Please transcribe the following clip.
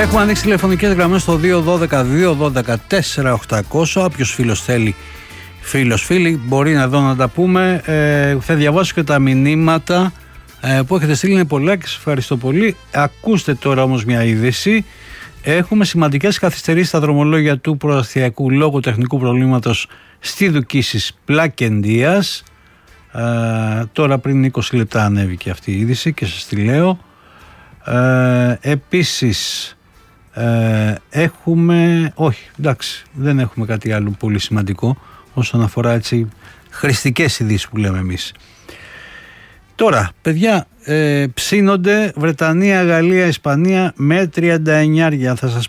Έχουμε ανοίξει τηλεφωνικές γραμμές στο 212-212-4800. Όποιος φίλος θέλει, φίλοι, μπορεί να δω να τα πούμε. Θα διαβάσω και τα μηνύματα που έχετε στείλει, είναι πολλά και σας ευχαριστώ πολύ. Ακούστε τώρα όμως μια είδηση. Έχουμε σημαντικές καθυστερήσεις στα δρομολόγια του προαστιακού λόγω τεχνικού προβλήματος στη Δουκίσης Πλακεντίας. Τώρα πριν 20 λεπτά ανέβηκε αυτή η είδηση και σας τη λέω. Επίσης έχουμε, όχι, εντάξει, δεν έχουμε κάτι άλλο πολύ σημαντικό όσον αφορά έτσι χρηστικές ειδήσεις που λέμε εμείς. Τώρα, παιδιά, ψήνονται Βρετανία, Γαλλία, Ισπανία με 39. Θα σας